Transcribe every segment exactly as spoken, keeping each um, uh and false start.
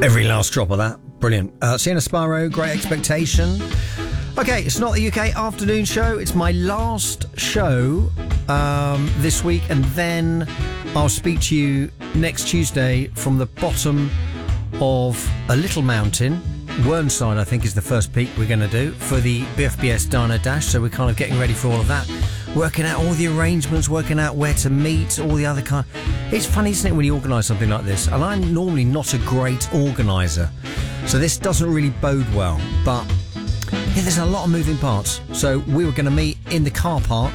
Every last drop of that. Brilliant. Uh, Sienna Sparrow, Great Expectation. Okay, it's not the U K afternoon show. It's my last show um, this week, and then I'll speak to you next Tuesday from the bottom of a little mountain. Whernside, I think, is the first peak we're going to do for the B F B S Diner Dash, so we're kind of getting ready for all of that. Working out all the arrangements, working out where to meet, all the other kind. It's funny, isn't it, when you organise something like this? And I'm normally not a great organiser, so this doesn't really bode well. But yeah, there's a lot of moving parts. So we were going to meet in the car park,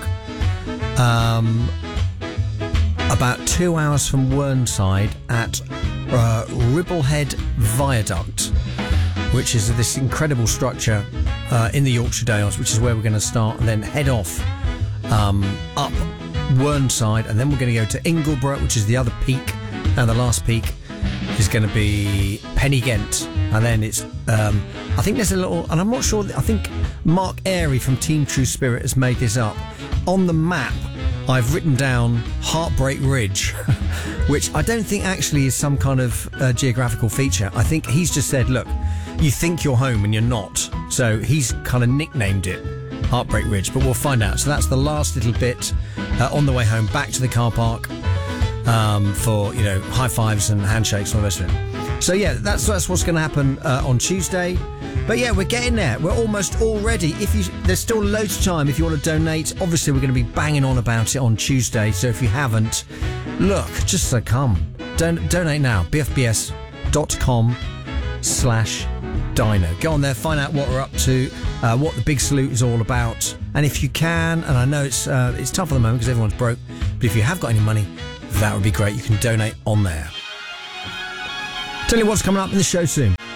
um, about two hours from Whernside at uh, Ribblehead Viaduct, which is this incredible structure uh, in the Yorkshire Dales, which is where we're going to start, and then head off um, up Whernside, and then we're going to go to Ingleborough, which is the other peak, and the last peak is going to be Pennygent, and then it's um, I think there's a little, and I'm not sure, I think Mark Airy from Team True Spirit has made this up. On the map I've written down Heartbreak Ridge, which I don't think actually is some kind of uh, geographical feature. I think he's just said, look, you think you're home and you're not, so he's kind of nicknamed it Heartbreak Ridge, but we'll find out. So that's the last little bit uh, on the way home, back to the car park um, for, you know, high fives and handshakes and all the rest of it. So yeah, that's, that's what's going to happen uh, on Tuesday. But yeah, we're getting there. We're almost all ready. If you, there's still loads of time if you want to donate. Obviously, we're going to be banging on about it on Tuesday. So if you haven't, look, just uh, come. Don- donate now. bfbs.com slash diner. Go on there, find out what we're up to, uh, what the Big Salute is all about. And if you can, and I know it's uh, it's tough at the moment because everyone's broke, but if you have got any money, that would be great. You can donate on there. Tell you what's coming up in the show soon.